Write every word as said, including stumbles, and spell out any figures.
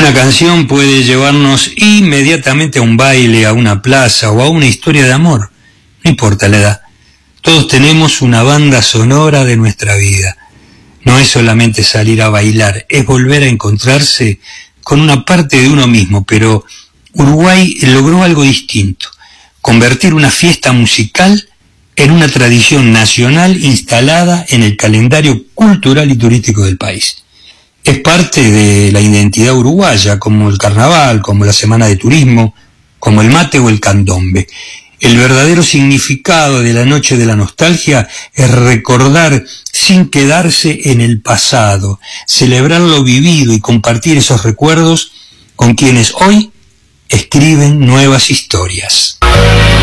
Una canción puede llevarnos inmediatamente a un baile, a una plaza o a una historia de amor. No importa la edad. Todos tenemos una banda sonora de nuestra vida. No es solamente salir a bailar, es volver a encontrarse con una parte de uno mismo, pero Uruguay logró algo distinto: convertir una fiesta musical en una tradición nacional instalada en el calendario cultural y turístico del país. Es parte de la identidad uruguaya, como el carnaval, como la semana de turismo, como el mate o el candombe. El verdadero significado de la noche de la nostalgia es recordar sin quedarse en el pasado, celebrar lo vivido y compartir esos recuerdos con quienes hoy escriben nuevas historias.